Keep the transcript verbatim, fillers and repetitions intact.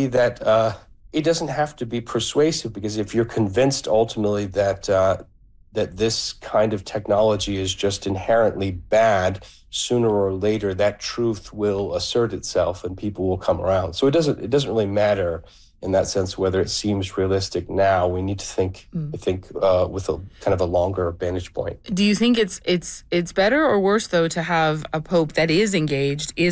be that uh, it doesn't have to be persuasive, because if you're convinced ultimately that uh, that this kind of technology is just inherently bad, sooner or later that truth will assert itself and people will come around. So it doesn't it doesn't really matter in that sense whether it seems realistic now. We need to think, mm. I think, uh, with a kind of a longer vantage point. Do you think it's it's it's better or worse, though, to have a pope that is engaged, is